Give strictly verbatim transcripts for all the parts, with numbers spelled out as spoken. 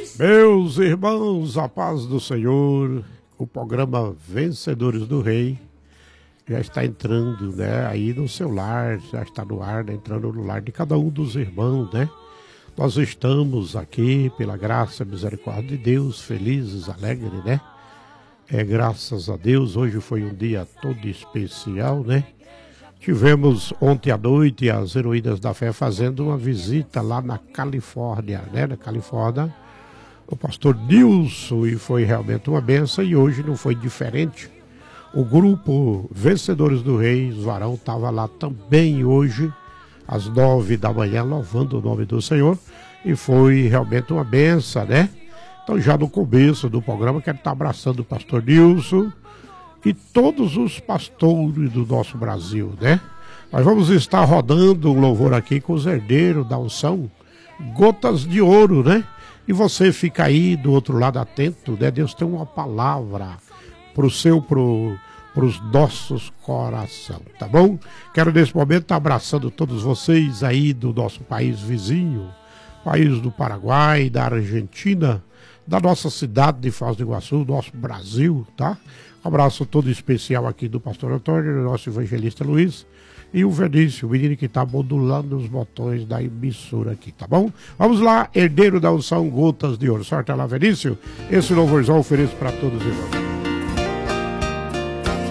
Meus irmãos, a paz do Senhor, o programa Vencedores do Rei já está entrando, né, aí no seu lar, já está no ar, né, entrando no lar de cada um dos irmãos, né? Nós estamos aqui, pela graça e misericórdia de Deus, felizes, alegres, né? É, graças a Deus, hoje foi um dia todo especial, né? Tivemos ontem à noite as Heroínas da Fé fazendo uma visita lá na Califórnia, né? Na Califórnia, o pastor Nilson, e foi realmente uma benção, e hoje não foi diferente. O grupo Vencedores do Rei, os varão, estava lá também hoje, às nove da manhã, louvando o nome do Senhor, e foi realmente uma benção, né? Então, já no começo do programa, quero estar abraçando o pastor Nilson e todos os pastores do nosso Brasil, né? Nós vamos estar rodando um louvor aqui com os herdeiros da unção, Gotas de Ouro, né? E você fica aí do outro lado atento, né? Deus tem uma palavra pro seu, pro, pros nossos coração, tá bom? Quero nesse momento estar abraçando todos vocês aí do nosso país vizinho, país do Paraguai, da Argentina, da nossa cidade de Foz do Iguaçu, nosso Brasil, tá? Um abraço todo especial aqui do pastor Antônio, do nosso evangelista Luiz, e o Vinícius, o menino que está modulando os botões da emissora aqui, tá bom? Vamos lá, herdeiro da unção, Gotas de Ouro. Sorte lá, Vinícius. Esse louvorzão eu ofereço para todos os irmãos.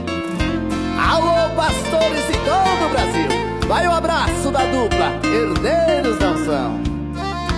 Alô, pastores de todo o Brasil. Vai o abraço da dupla Herdeiro